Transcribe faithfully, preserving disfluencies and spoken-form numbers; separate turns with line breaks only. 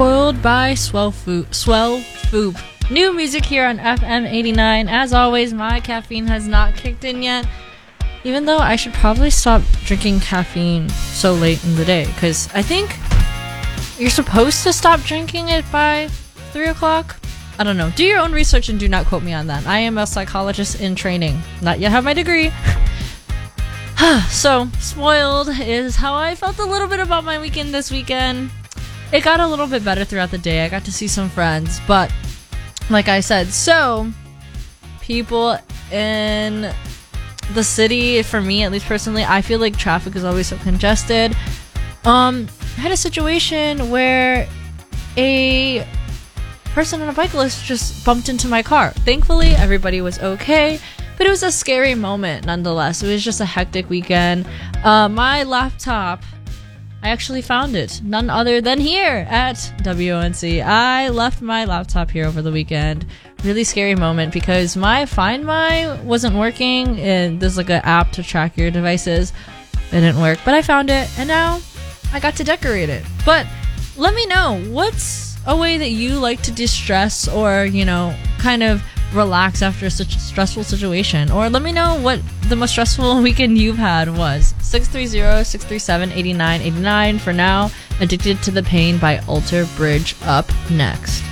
Spoiled by Swell Foop. Swell Foop. New music here on F M eighty-nine. As always, my caffeine has not kicked in yet. Even though I should probably stop drinking caffeine so late in the day. Because I think you're supposed to stop drinking it by three o'clock. I don't know. Do your own research and do not quote me on that. I am a psychologist in training. Not yet have my degree. So, spoiled is how I felt a little bit about my weekend this weekend. It got a little bit better throughout the day. I got to see some friends, but like I said, so people in the city, for me at least personally, I feel like traffic is always so congested. Um, I had a situation where a person on a bicyclist just bumped into my car. Thankfully, everybody was okay, but it was a scary moment nonetheless. It was just a hectic weekend. Uh, my laptop, I actually found it. None other than here at W O N C. I left my laptop here over the weekend. Really scary moment because my Find My wasn't working, and there's like an app to track your devices. It didn't work, but I found it, and now I got to decorate it. But let me know, what's a way that you like to distress or, you know, kind of relax after such a stressful situation? Or let me know what the most stressful weekend you've had was. six three zero, six three seven, eight nine eight nine. For now, Addicted to the Pain by Alter Bridge up next.